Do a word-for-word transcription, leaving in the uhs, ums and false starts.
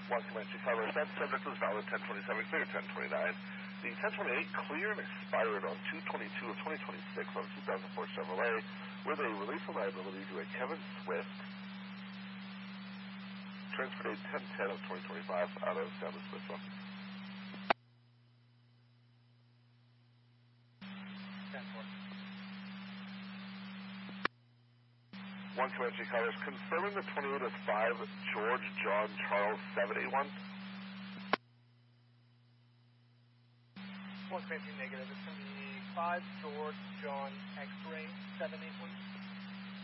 One Comanche Colors, that subject was valid ten twenty-seven, clear ten twenty-nine. The ten twenty-eight cleared and expired on two twenty-two of twenty twenty-six on two thousand four Chevrolet with a release of liability to a Kevin Swift. Transfer date ten ten of twenty twenty-five out of San Luis Obispo. ten four. One Comanche Colors, confirming the twenty-eight is five George John Charles seven eight one. One Comanche negative. It's going to be five George John X-ray seven eight one.